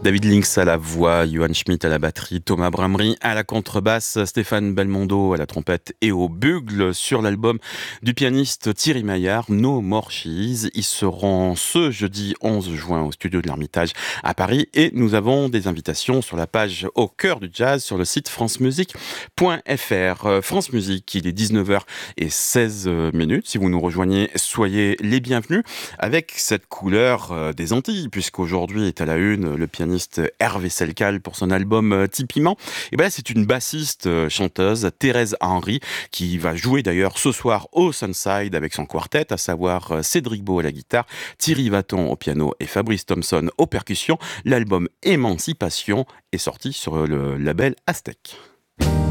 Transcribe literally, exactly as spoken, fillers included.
David Links à la voix, Johan Schmidt à la batterie, Thomas Bramery à la contrebasse, Stéphane Belmondo à la trompette et au bugle sur l'album du pianiste Thierry Maillard, No More Cheese. Ils seront ce jeudi onze juin au studio de l'Ermitage à Paris et nous avons des invitations sur la page Au cœur du jazz sur le site francemusique point f r. France Musique, il est dix-neuf heures seize minutes. Si vous nous rejoignez, soyez les bienvenus avec cette couleur des Antilles, puisqu'aujourd'hui est à la une le pianiste Hervé Selcal pour son album Tipiment. Et ben là, c'est une bassiste chanteuse, Thérèse Henry, qui va jouer d'ailleurs ce soir au Sunside avec son quartet, à savoir Cédric Beau à la guitare, Thierry Vaton au piano et Fabrice Thompson aux percussions. L'album Émancipation est sorti sur le label Aztec.